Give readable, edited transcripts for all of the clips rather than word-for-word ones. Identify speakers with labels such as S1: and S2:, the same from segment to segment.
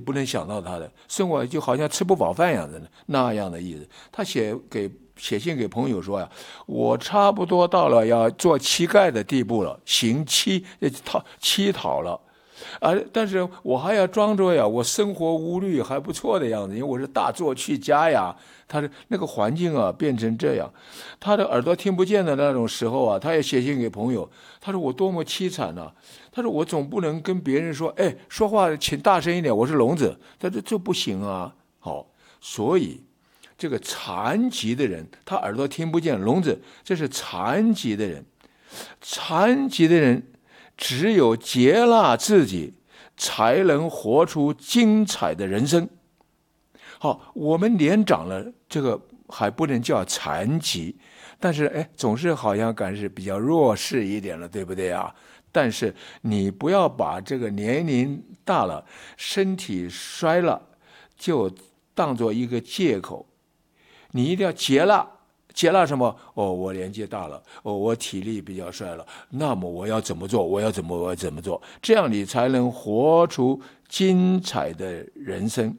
S1: 不能想到他的生活就好像吃不饱饭一样的那样的意思。他写信给朋友说呀，我差不多到了要做乞丐的地步了，行乞讨了。但是我还要装着呀，我生活无虑还不错的样子，因为我是大作曲家呀。他的那个环境啊变成这样，他的耳朵听不见的那种时候啊，他也写信给朋友，他说我多么凄惨啊！他说我总不能跟别人说，哎，说话请大声一点，我是聋子。他说这不行啊。好，所以这个残疾的人，他耳朵听不见，聋子，这是残疾的人。残疾的人只有接纳自己，才能活出精彩的人生。好，我们年长了，这个还不能叫残疾，但是总是好像感是比较弱势一点了，对不对啊？但是你不要把这个年龄大了，身体衰了，就当做一个借口。你一定要接纳。接纳什么？我年纪大了，我体力比较衰了，那么我要怎么做？我要怎么做？这样你才能活出精彩的人生。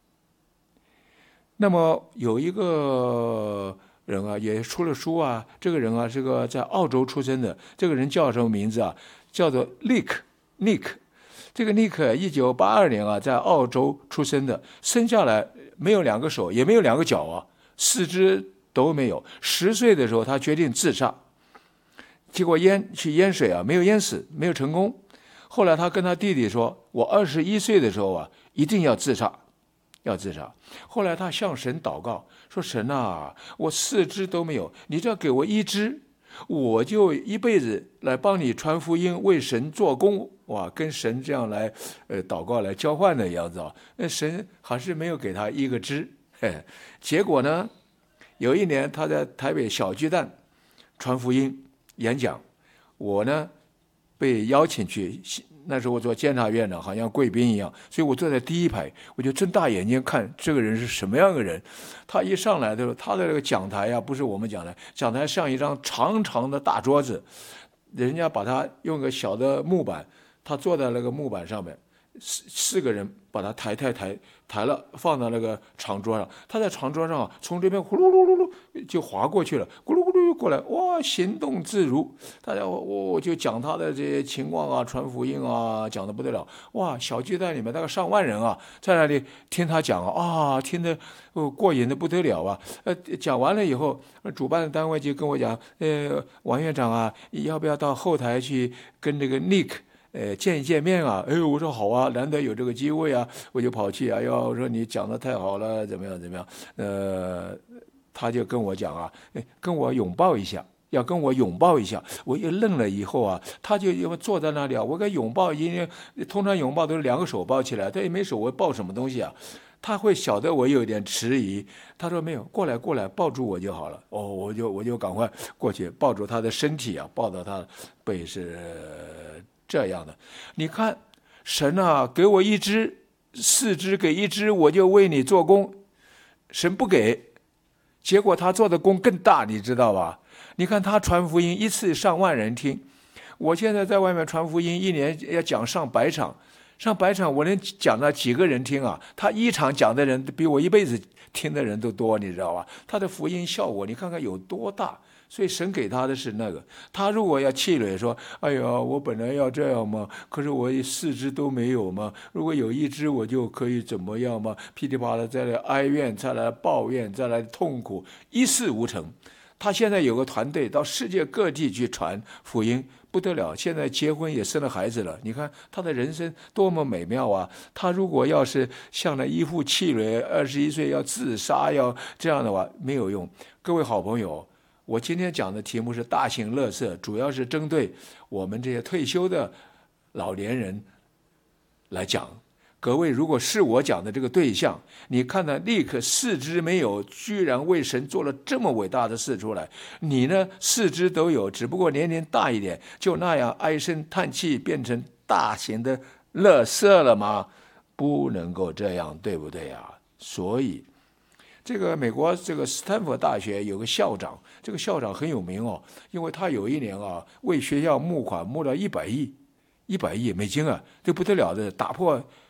S1: 那么有一个人啊，也出了书啊。这个人啊，是个在澳洲出生的。这个人叫什么名字啊？叫做 Nick。这个 Nick 1982年啊，在澳洲出生的，生下来没有2个手，也没有2个脚啊，4肢都没有。10岁的时候，他决定自杀，结果去淹水啊，没有淹死，没有成功。后来他跟他弟弟说：“我21岁的时候啊，一定要自杀。”后来他向神祷告说：“神啊，我4肢都没有，你只要给我1只，我就一辈子来帮你传福音，为神做工。”哇，跟神这样来祷告来交换的样子啊。那神还是没有给他1个肢。结果呢，有一年他在台北小巨蛋传福音演讲，我呢被邀请去。那时候我做监察院的，好像贵宾一样，所以我坐在第1排，我就睁大眼睛看这个人是什么样的人。他一上来的时候，他的那个讲台啊，不是我们讲台，讲台像一张长长的大桌子，人家把他用个小的木板，他坐在那个木板上面，4个人把他抬了，放到那个长桌上。他在长桌上从这边呼噜噜噜噜就滑过去了，咕噜咕噜过来，哇，行动自如。大家我就讲他的这些情况啊，传福音啊，讲得不得了。哇，小巨蛋里面大概上万人啊，在那里听他讲啊，听得过瘾的不得了啊。讲完了以后，主办的单位就跟我讲，王院长啊，要不要到后台去跟这个 Nick见一见面啊？我说好啊，难得有这个机会啊，我就跑去啊。我说你讲得太好了，怎么样？他就跟我讲啊，跟我拥抱一下，要跟我拥抱一下。我一愣了以后啊，他就因为坐在那里啊，我跟拥抱，因为通常拥抱都是2个手抱起来，他也没手，我抱什么东西啊？他会晓得我有点迟疑，他说没有，过来，抱住我就好了。我就赶快过去抱住他的身体啊，抱到他的背是这样的。你看，神啊，给我1只，4只给1只，我就为你做工。神不给，结果他做的工更大，你知道吧？你看他传福音1次上万人听，我现在在外面传福音1年要讲上百场，我能讲到几个人听啊？他1场讲的人比我一辈子听的人都多，你知道吧？他的福音效果你看看有多大。所以神给他的是那个，他如果要气馁说，哎呀，我本来要这样嘛，可是我4只都没有嘛，如果有1只我就可以怎么样嘛，噼里啪啦再来哀怨，再来抱怨，再来痛苦，一事无成。他现在有个团队到世界各地去传福音，不得了，现在结婚也生了孩子了。你看他的人生多么美妙啊！他如果要是像那一副气馁，21岁要自杀，要这样的话，没有用。各位好朋友，我今天讲的题目是大型垃圾，主要是针对我们这些退休的老年人来讲。各位，如果是我讲的这个对象，你看到立刻4肢没有，居然为神做了这么伟大的事出来，你呢4肢都有，只不过年龄大一点，就那样唉声叹气，变成大型的垃圾了吗？不能够这样，对不对啊？所以这个美国这个斯坦福大学有个校长，这个校长很有名哦，因为他有一年为学校募款募到100亿美金啊，这不得了的，打破